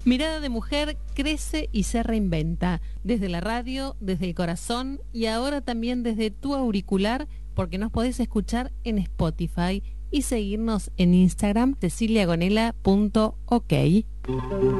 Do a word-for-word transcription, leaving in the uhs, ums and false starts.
Mirada de Mujer crece y se reinventa, desde la radio, desde el corazón y ahora también desde tu auricular, porque nos podés escuchar en Spotify y seguirnos en Instagram, cecilia gonela punto ok.